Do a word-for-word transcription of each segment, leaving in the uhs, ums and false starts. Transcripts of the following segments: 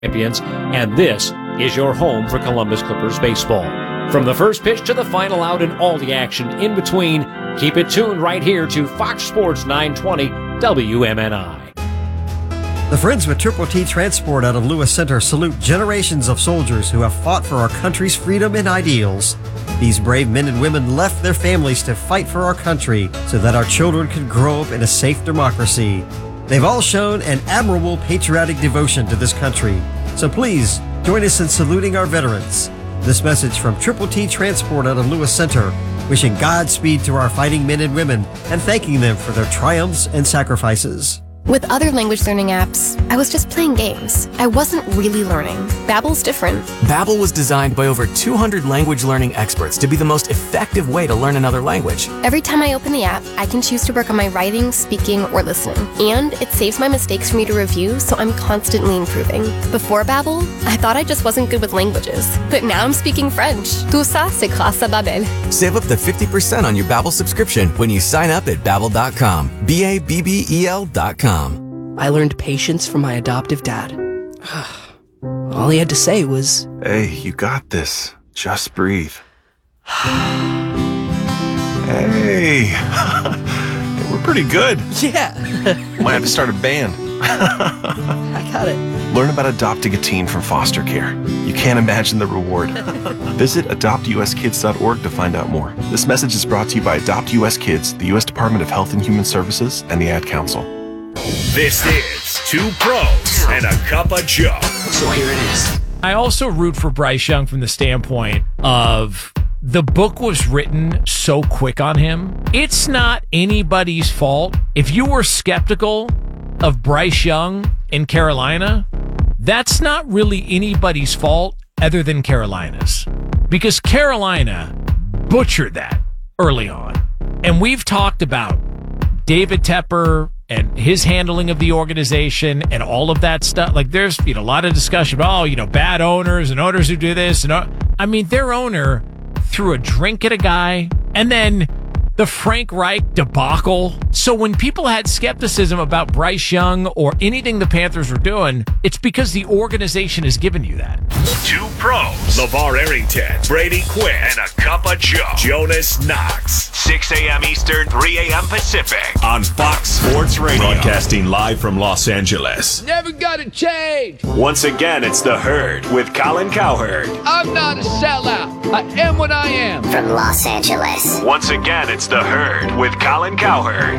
Champions, and this is your home for Columbus Clippers baseball. From the first pitch to the final out and all the action in between, keep it tuned right here to Fox Sports nine twenty W M N I. The Friends with Triple T Transport out of Lewis Center salute generations of soldiers who have fought for our country's freedom and ideals. These brave men and women left their families to fight for our country so that our children could grow up in a safe democracy. They've all shown an admirable patriotic devotion to this country. So please, join us in saluting our veterans. This message from Triple T Transport out of Lewis Center, wishing Godspeed to our fighting men and women and thanking them for their triumphs and sacrifices. With other language learning apps, I was just playing games. I wasn't really learning. Babbel's different. Babbel was designed by over two hundred language learning experts to be the most effective way to learn another language. Every time I open the app, I can choose to work on my writing, speaking, or listening. And it saves my mistakes for me to review, so I'm constantly improving. Before Babbel, I thought I just wasn't good with languages. But now I'm speaking French. Tout ça, c'est grâce à Babbel. Save up to fifty percent on your Babbel subscription when you sign up at babbel dot com. B A B B E L dot com. I learned patience from my adoptive dad. All he had to say was, "Hey, you got this. Just breathe." Hey, we're pretty good. Yeah. Might have to start a band. I got it. Learn about adopting a teen from foster care. You can't imagine the reward. Visit adopt u s kids dot org to find out more. This message is brought to you by Adopt U S Kids, the U S Department of Health and Human Services, and the Ad Council. This is Two Pros and a Cup of Joe. So here it is. I also root for Bryce Young from the standpoint of the book was written so quick on him. It's not anybody's fault. If you were skeptical of Bryce Young in Carolina, that's not really anybody's fault other than Carolina's. Because Carolina butchered that early on. And we've talked about David Tepper and his handling of the organization and all of that stuff. Like, there's, you know, a lot of discussion about, oh, you know, bad owners and owners who do this. And I mean, their owner threw a drink at a guy, and then the Frank Reich debacle. So when people had skepticism about Bryce Young or anything the Panthers were doing, it's because the organization has given you that. Two Pros, LeVar Arrington, Brady Quinn, and a Cup of Joe, Jonas Knox. six a.m. Eastern, three a.m. Pacific on Fox Sports Radio. Broadcasting live from Los Angeles. Never gonna change. Once again, it's The Herd with Colin Cowherd. I'm not a sellout. I am what I am. From Los Angeles. Once again, it's The Herd with Colin Cowherd.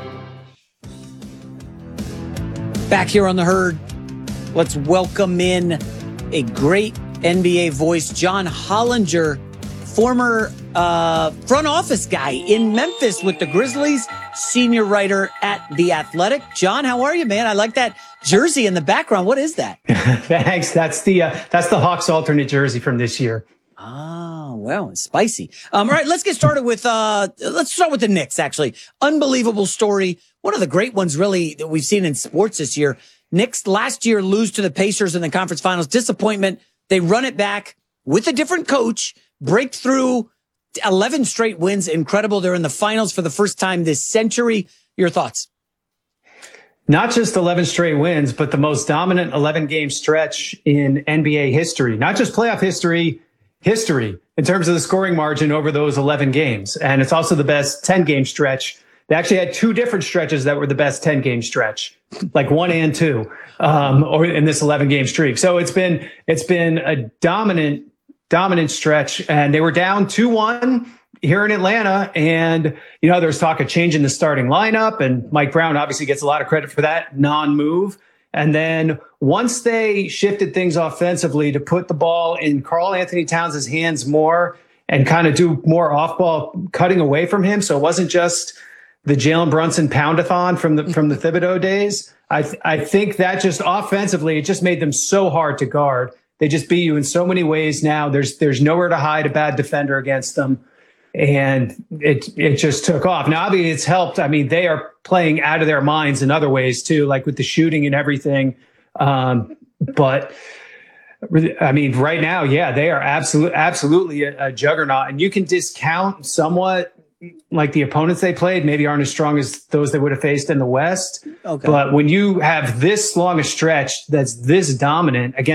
Back here on The Herd, let's welcome in a great N B A voice, John Hollinger, former uh, front office guy in Memphis with the Grizzlies, senior writer at The Athletic. John, how are you, man? I like that jersey in the background. What is that? Thanks. That's the uh, that's the Hawks alternate jersey from this year. Oh, well, it's spicy. Um, all right, let's get started with uh, let's start with the Knicks. Actually, unbelievable story. One of the great ones, really, that we've seen in sports this year. Knicks last year lose to the Pacers in the conference finals. Disappointment. They run it back with a different coach, break through eleven straight wins. Incredible. They're in the finals for the first time this century. Your thoughts? Not just eleven straight wins, but the most dominant eleven game stretch in N B A history. Not just playoff history, history in terms of the scoring margin over those eleven games. And it's also the best ten game stretch. They actually had two different stretches that were the best ten game stretch, like one and two, um, or in this eleven game streak. So it's been, it's been a dominant, dominant stretch, and they were down two one here in Atlanta. And, you know, there was talk of changing the starting lineup, and Mike Brown obviously gets a lot of credit for that non-move. And then once they shifted things offensively to put the ball in Karl Anthony Towns' hands more and kind of do more off-ball cutting away from him, so it wasn't just the Jalen Brunson pound-a-thon from the from the Thibodeau days. I th- I think that just offensively, it just made them so hard to guard. They just beat you in so many ways now. There's there's nowhere to hide a bad defender against them. And it it just took off. Now, obviously, it's helped. I mean, they are playing out of their minds in other ways, too, like with the shooting and everything. Um, but, I mean, right now, yeah, they are absolute, absolutely a, a juggernaut. And you can discount somewhat like the opponents they played maybe aren't as strong as those they would have faced in the West. Okay. But when you have this long a stretch that's this dominant against